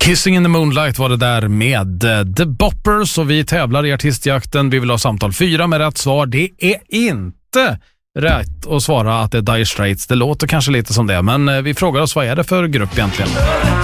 Kissing in the Moonlight var det där med The Boppers, och vi tävlar i artistjakten. Vi vill ha samtal 4 med rätt svar. Det är inte rätt att svara att det är Dire Straits. Det låter kanske lite som det, men vi frågar oss, vad är det för grupp egentligen?